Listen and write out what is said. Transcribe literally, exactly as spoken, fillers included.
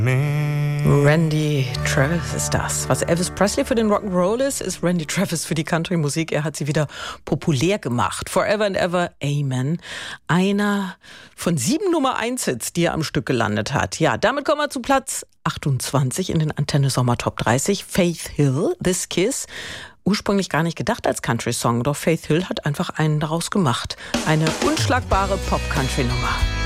Randy Travis ist das. Was Elvis Presley für den Rock'n'Roll ist, ist Randy Travis für die Country-Musik. Er hat sie wieder populär gemacht. Forever and Ever, Amen. Einer von sieben Nummer eins Hits, die er am Stück gelandet hat. Ja, damit kommen wir zu Platz achtundzwanzig in den Antenne Sommer Top dreißig. Faith Hill, This Kiss. Ursprünglich gar nicht gedacht als Country-Song, doch Faith Hill hat einfach einen daraus gemacht. Eine unschlagbare Pop-Country-Nummer.